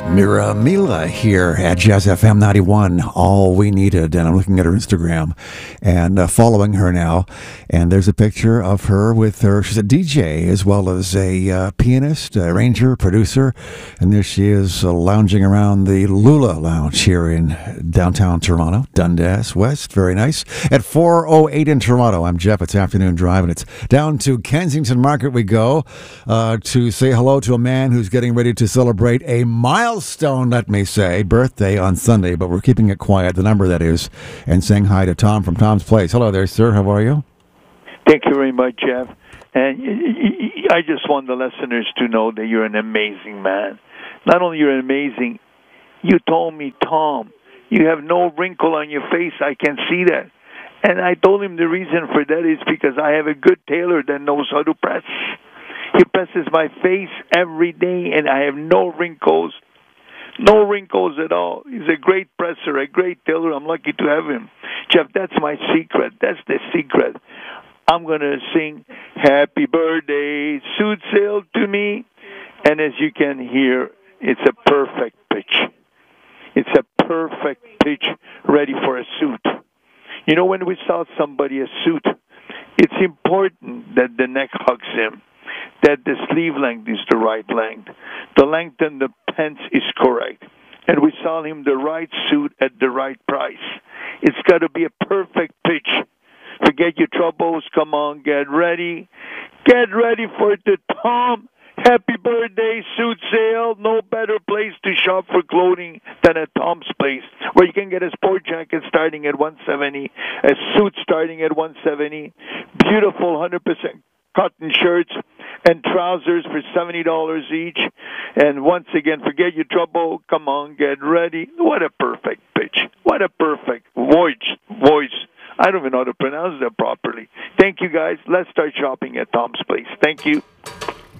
Mira Mila here at Jazz FM 91, all we needed. And I'm looking at her Instagram and following her now. And there's a picture of her with her. She's a DJ as well as a pianist, arranger, producer. And there she is lounging around the Lula Lounge here in downtown Toronto, Dundas West. Very nice. At 4:08 in Toronto, I'm Jeff. It's Afternoon Drive, and it's down to Kensington Market we go to say hello to a man who's getting ready to celebrate a milestone, let me say, birthday on Sunday, but we're keeping it quiet, the number that is, and saying hi to Tom from Tom's Place. Hello there, sir. How are you? Thank you very much, Jeff. And I just want the listeners to know that you're an amazing man. Not only you're amazing, you told me, Tom, you have no wrinkle on your face. I can see that. And I told him the reason for that is because I have a good tailor that knows how to press. He presses my face every day, and I have no wrinkles. No wrinkles at all. He's a great presser, a great tailor. I'm lucky to have him. Jeff, that's my secret. That's the secret. I'm going to sing Happy Birthday, Suit Sale to me. And as you can hear, it's a perfect pitch. It's a perfect pitch ready for a suit. You know, when we sell somebody a suit, it's important that the neck hugs him, that the sleeve length is the right length, the length in the pants is correct, and we sell him the right suit at the right price. It's got to be a perfect pitch. Forget your troubles. Come on, get ready. Get ready for the Tom Happy Birthday Suit Sale. No better place to shop for clothing than at Tom's Place, where you can get a sport jacket starting at $170, a suit starting at $170, beautiful 100% cotton shirts and trousers for $70 each. And once again, forget your trouble. Come on, get ready. What a perfect pitch. What a perfect voice. I don't even know how to pronounce that properly. Thank you, guys. Let's start shopping at Tom's Place. Thank you.